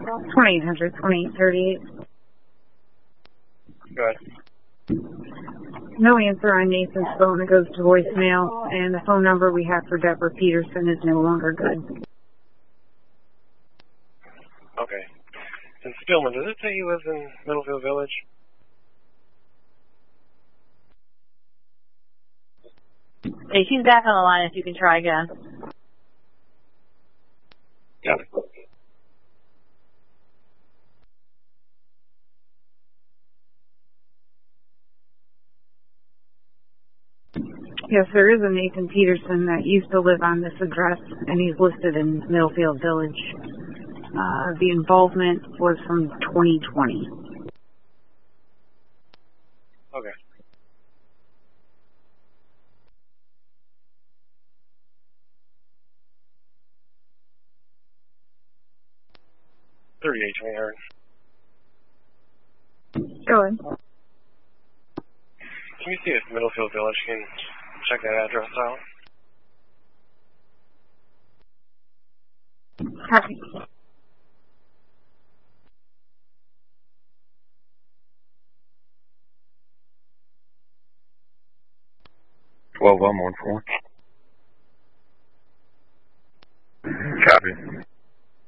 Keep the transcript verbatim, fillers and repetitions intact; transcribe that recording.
twenty-eight hundred, twenty-eight thirty-eight. Go ahead. No answer on Nathan's phone. It goes to voicemail, and the phone number we have for Deborah Peterson is no longer good. Okay. And Spillman, does it say he lives in Middlefield Village? Hey, she's back on the line if you can try again. Got it. Yes, there is a Nathan Peterson that used to live on this address, and he's listed in Middlefield Village. Uh, the involvement was from twenty twenty. Okay. thirty-eight twenty Hard. Go ahead. Can you see if Middlefield Village can check that address out? Copy. twelve one one four.